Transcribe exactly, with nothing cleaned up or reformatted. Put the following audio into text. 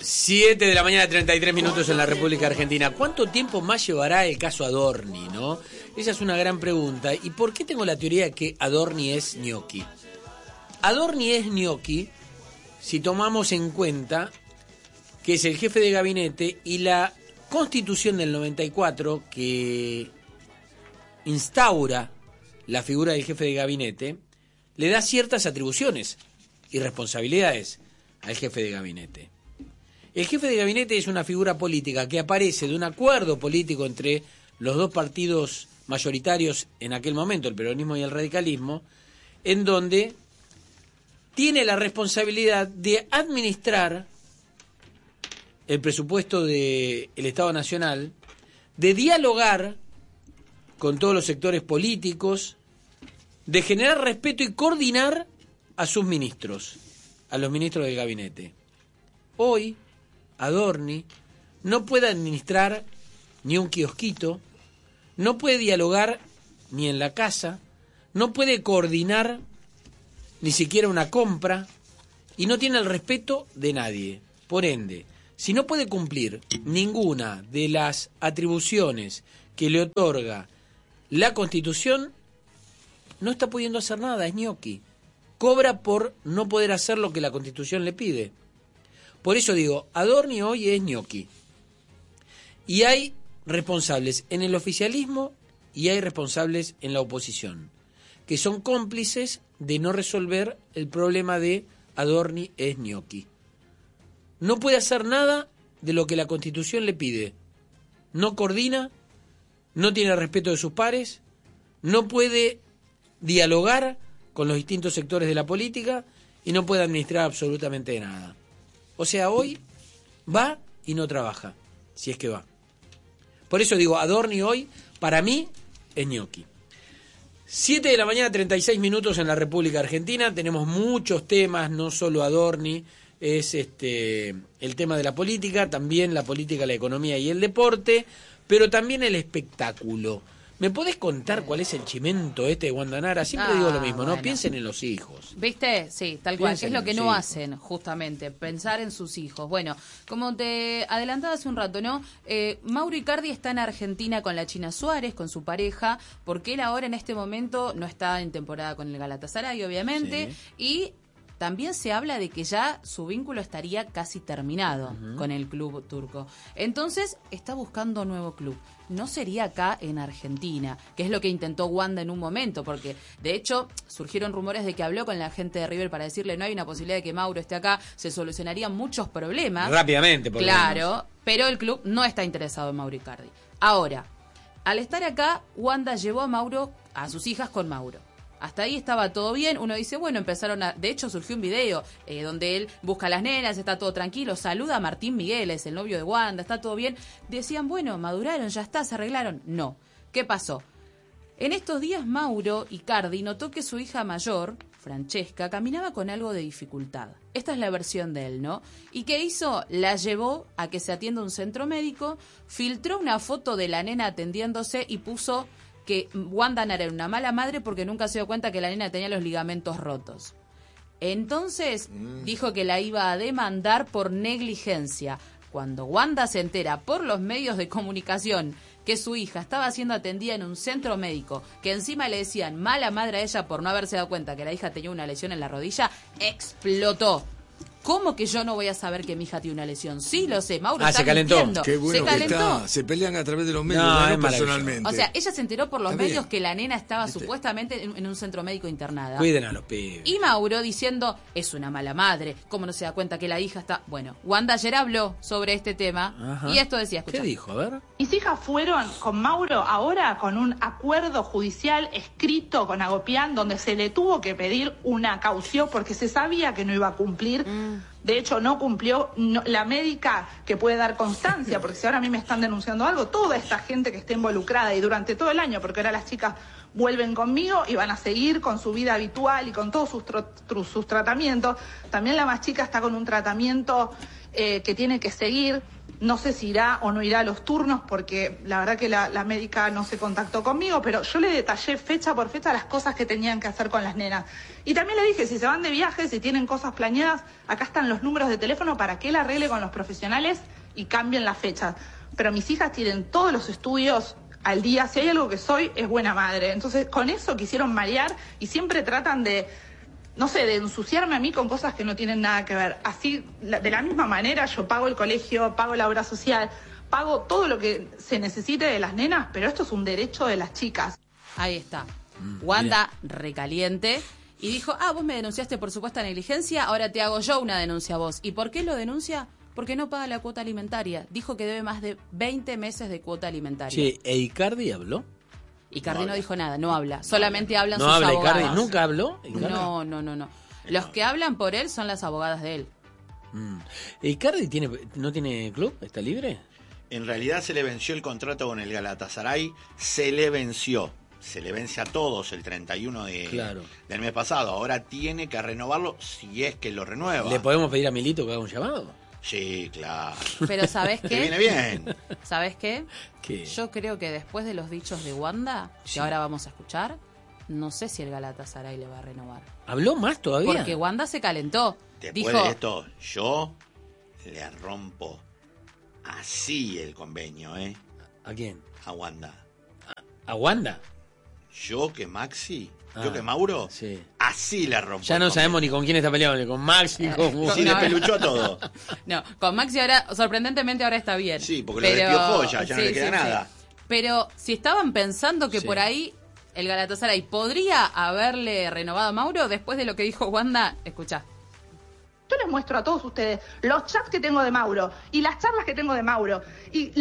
siete de la mañana, treinta y tres minutos en la República Argentina. ¿Cuánto tiempo más llevará el caso Adorni, no? Esa es una gran pregunta. ¿Y por qué tengo la teoría de que Adorni es ñoqui? Adorni es ñoqui si tomamos en cuenta que es el jefe de gabinete y la Constitución del noventa y cuatro, que instaura la figura del jefe de gabinete, le da ciertas atribuciones y responsabilidades al jefe de gabinete. El jefe de gabinete es una figura política que aparece de un acuerdo político entre los dos partidos mayoritarios en aquel momento, el peronismo y el radicalismo, en donde tiene la responsabilidad de administrar el presupuesto del Estado Nacional, de dialogar con todos los sectores políticos, de generar respeto y coordinar a sus ministros, a los ministros del gabinete. Hoy, Adorni no puede administrar ni un kiosquito, no puede dialogar ni en la casa, no puede coordinar ni siquiera una compra y no tiene el respeto de nadie. Por ende, si no puede cumplir ninguna de las atribuciones que le otorga la Constitución, no está pudiendo hacer nada, es ñoqui. Cobra por no poder hacer lo que la Constitución le pide. Por eso digo, Adorni hoy es ñoqui. Y hay responsables en el oficialismo y hay responsables en la oposición, que son cómplices de no resolver el problema de Adorni es ñoqui. No puede hacer nada de lo que la Constitución le pide. No coordina, no tiene respeto de sus pares, no puede dialogar con los distintos sectores de la política y no puede administrar absolutamente nada. O sea, hoy va y no trabaja, si es que va. Por eso digo, Adorni hoy, para mí, es ñoqui. siete de la mañana, treinta y seis minutos en la República Argentina. Tenemos muchos temas, no solo Adorni, es este el tema de la política, también la política, la economía y el deporte, pero también el espectáculo. ¿Me podés contar cuál es el chimento este de Wanda Nara? Siempre ah, digo lo mismo, bueno. ¿no? Piensen en los hijos. ¿Viste? Sí, tal cual. Piensen Es lo que no hijos. hacen, justamente, pensar en sus hijos. Bueno, como te adelantaba hace un rato, ¿no? Eh, Mauro Icardi está en Argentina con la China Suárez, con su pareja, porque él ahora en este momento no está en temporada con el Galatasaray, obviamente, sí. Y también se habla de que ya su vínculo estaría casi terminado uh-huh. con el club turco. Entonces, está buscando nuevo club. No sería acá en Argentina, que es lo que intentó Wanda en un momento, porque de hecho surgieron rumores de que habló con la gente de River para decirle no hay una posibilidad de que Mauro esté acá, se solucionarían muchos problemas. Rápidamente, por Claro, pero el club no está interesado en Mauro Icardi. Ahora, al estar acá, Wanda llevó a Mauro, a sus hijas con Mauro. Hasta ahí estaba todo bien, uno dice, bueno, empezaron a... De hecho, surgió un video eh, donde él busca a las nenas, está todo tranquilo, saluda a Martín Miguel, es el novio de Wanda, está todo bien. Decían, bueno, maduraron, ya está, se arreglaron. No. ¿Qué pasó? En estos días, Mauro Icardi notó que su hija mayor, Francesca, caminaba con algo de dificultad. Esta es la versión de él, ¿no? ¿Y qué hizo? La llevó a que se atienda a un centro médico, filtró una foto de la nena atendiéndose y puso que Wanda Nara era una mala madre porque nunca se dio cuenta que la nena tenía los ligamentos rotos. Entonces mm. dijo que la iba a demandar por negligencia. Cuando Wanda se entera por los medios de comunicación que su hija estaba siendo atendida en un centro médico, que encima le decían mala madre a ella por no haberse dado cuenta que la hija tenía una lesión en la rodilla, explotó. ¿Cómo que yo no voy a saber que mi hija tiene una lesión? Sí, lo sé, Mauro ah, está se calentó. mintiendo. Qué bueno se que calentó. está. Se pelean a través de los medios, no, no, no personalmente. O sea, ella se enteró por los está medios bien. que la nena estaba ¿Viste? supuestamente en, en un centro médico internada. Cuiden a los pibes. Y Mauro diciendo, es una mala madre, ¿cómo no se da cuenta que la hija está...? Bueno, Wanda ayer habló sobre este tema. Ajá. Y esto decía, escucha. ¿Qué dijo? A ver. Mis hijas fueron con Mauro ahora con un acuerdo judicial escrito con Agopián donde se le tuvo que pedir una caución porque se sabía que no iba a cumplir. Mm. De hecho, no cumplió no, la médica que puede dar constancia, porque si ahora a mí me están denunciando algo, toda esta gente que está involucrada y durante todo el año, porque ahora las chicas vuelven conmigo y van a seguir con su vida habitual y con todos sus, tr sus tratamientos. También la más chica está con un tratamiento eh, que tiene que seguir. No sé si irá o no irá a los turnos, porque la verdad que la, la médica no se contactó conmigo, pero yo le detallé fecha por fecha las cosas que tenían que hacer con las nenas. Y también le dije, si se van de viaje, si tienen cosas planeadas, acá están los números de teléfono para que él arregle con los profesionales y cambien las fechas. Pero mis hijas tienen todos los estudios al día. Si hay algo que soy, es buena madre. Entonces, con eso quisieron marear y siempre tratan de, no sé, de ensuciarme a mí con cosas que no tienen nada que ver. Así, de la misma manera, yo pago el colegio, pago la obra social, pago todo lo que se necesite de las nenas, pero esto es un derecho de las chicas. Ahí está. Wanda, recaliente, y dijo, ah, vos me denunciaste por supuesta negligencia, ahora te hago yo una denuncia a vos. ¿Y por qué lo denuncia? Porque no paga la cuota alimentaria. Dijo que debe más de veinte meses de cuota alimentaria. Che, ¿e Icardi habló? Icardi No no habla. dijo nada, no habla. Solamente hablan ¿No sus habla abogadas. Icardi? ¿Nunca habló? Icardi? No, no, no, no. Los que hablan por él son las abogadas de él. Mm. ¿Icardi tiene, no tiene club? ¿Está libre? En realidad se le venció el contrato con el Galatasaray, se le venció. Se le vence a todos el treinta y uno de, Claro. del mes pasado. Ahora tiene que renovarlo si es que lo renueva. ¿Le podemos pedir a Milito que haga un llamado? Sí, claro. Pero ¿sabés Te qué? viene bien. ¿Sabés qué? ¿Qué? Yo creo que después de los dichos de Wanda, Sí. que ahora vamos a escuchar, no sé si el Galatasaray le va a renovar. ¿Habló más todavía? Porque Wanda se calentó. Después Dijo, de esto, yo le rompo así el convenio, ¿eh? ¿A quién? A Wanda. ¿A Wanda? Yo que Maxi, Ah, yo que Mauro, sí. así le rompo. Ya el no convenio. sabemos ni con quién está peleando, con Maxi, con... Sí, No, le peluchó todo. no, con Maxi ahora, sorprendentemente ahora está bien. Sí, porque lo despiojó ya, ya no le queda nada. Pero si estaban pensando que Sí. por ahí el Galatasaray podría haberle renovado a Mauro después de lo que dijo Wanda, escuchá. Yo les muestro a todos ustedes los chats que tengo de Mauro y las charlas que tengo de Mauro. Y